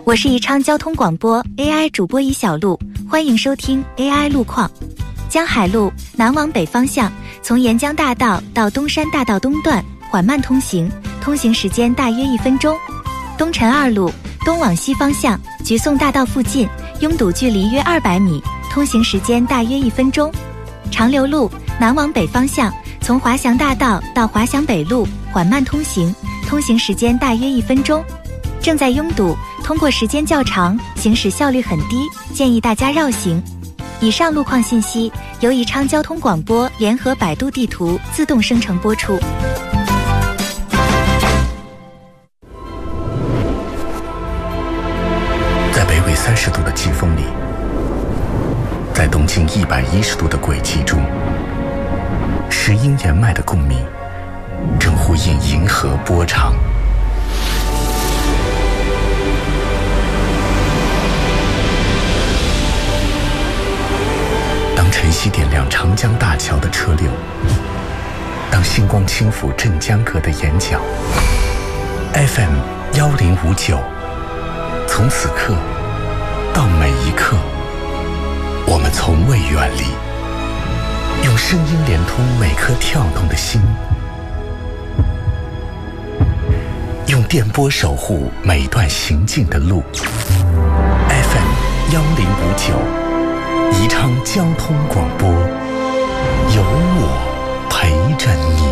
我是宜昌交通广播 AI 主播宜小璐，欢迎收听 AI 路况。江海路南往北方向，从沿江大道到东山大道东段缓慢通行，通行时间大约1分钟。东辰二路东往西方向，橘颂大道附近拥堵距离约200米，通行时间大约1分钟。长流路南往北方向，从华翔大道到华翔北路缓慢通行，通行时间大约1分钟。正在拥堵，通过时间较长，行驶效率很低，建议大家绕行。以上路况信息由宜昌交通广播联合百度地图自动生成播出。 在北纬30度的季风里，在东经110度的轨迹中，石英岩脉的共鸣正呼应银河波长。当晨曦点亮长江大桥的车流，当星光轻抚镇江阁的眼角， FM 1059，从此刻到每一刻，我们从未远离，用声音连通每颗跳动的心，用电波守护每段行进的路。 FM 1059，宜昌交通广播，有我陪着你。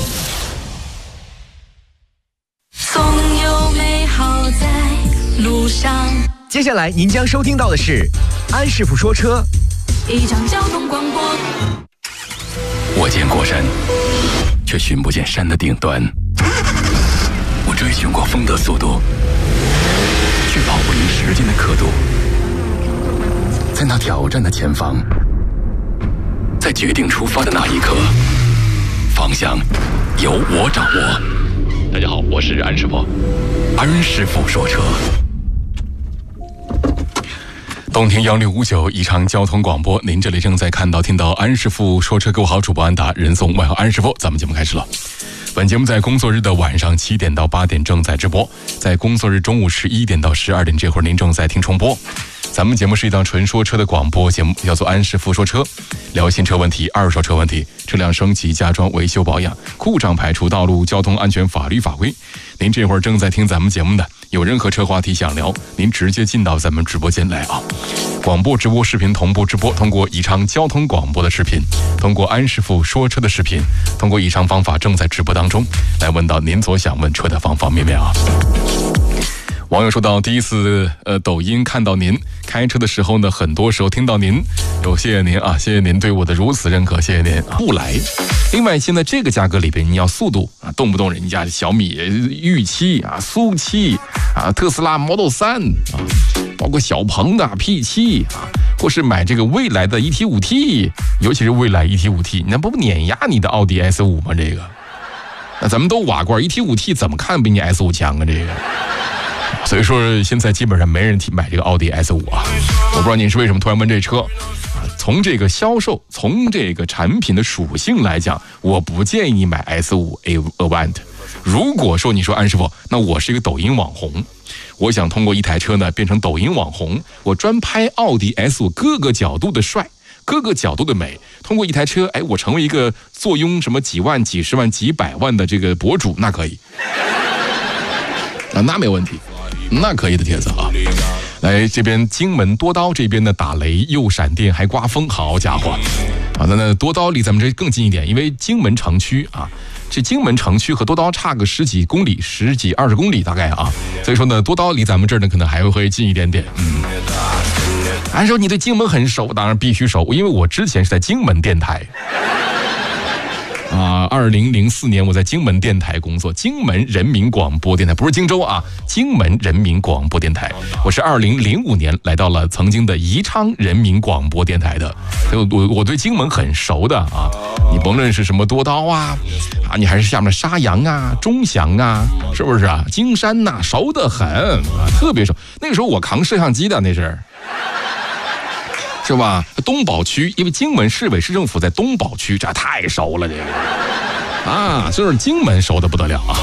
总有美好在路上。 接下来您将收听到的是安师傅说车。 宜昌交通广播。 我见过山，却寻不见山的顶端。我追寻过风的速度，却跑不赢时间的刻度。在那挑战的前方，在决定出发的那一刻，方向由我掌握。大家好，我是安师傅，安师傅说车。动听1659宜昌交通广播，您这里正在看到听到安师傅说车，各位好，主播安达，人送外号安师傅。咱们节目开始了。本节目在工作日的晚上7点到8点正在直播，在工作日中午11点到12点这会儿您正在听重播。咱们节目是一档纯说车的广播节目，叫做安师傅说车，聊新车问题、二手车问题、车辆升级、加装、维修保养、故障排除、道路交通安全法律法规。您这会儿正在听咱们节目的，有任何车话题想聊，您直接进到咱们直播间来啊！广播直播视频同步直播，通过宜昌交通广播的视频，通过安师傅说车的视频，通过以上方法正在直播当中来问到您所想问车的方方面面啊！网友说到，第一次抖音看到您开车的时候呢，很多时候听到您，谢谢您啊，谢谢您对我的如此认可，谢谢您啊，不来。另外，现在这个价格里边，你要速度啊，动不动人家小米御7啊、苏7啊、特斯拉 Model 3啊，包括小鹏的 P7啊，或是买这个蔚来的 1.5T， 尤其是蔚来 1.5T， 那不碾压你的奥迪 S5 吗？这个，那咱们都瓦罐 1.5T 怎么看比你 S5 强啊？这个。所以说现在基本上没人买这个奥迪 S5 啊，我不知道您是为什么突然问这车啊？从这个销售，从这个产品的属性来讲，我不建议你买 S5 Avant。如果说你说安师傅，那我是一个抖音网红，我想通过一台车呢变成抖音网红，我专拍奥迪 S5 各个角度的帅，各个角度的美，通过一台车，我成为一个坐拥什么几万、几十万、几百万的这个博主，那可以啊，那没问题。那可以的帖子啊！来这边荆门多刀这边呢，打雷又闪电还刮风，好家伙！啊，那多刀离咱们这更近一点，因为荆门城区啊，这荆门城区和多刀差个10几公里、10几20公里大概啊，所以说呢，多刀离咱们这儿呢可能还会近一点点。按说你对荆门很熟，当然必须熟，因为我之前是在荆门电台。2004年我在荆门电台工作，荆门人民广播电台，不是荆州啊，荆门人民广播电台。我是2005年来到了曾经的宜昌人民广播电台的，所以我对荆门很熟的啊。你甭论是什么多刀啊，你还是下面沙洋啊、钟祥啊，是不是啊？金山呐，熟得很啊，特别熟。那个时候我扛摄像机的，那是吧？东宝区，因为荆门市委市政府在东宝区，这太熟了，这个啊，就是荆门熟的不得了啊。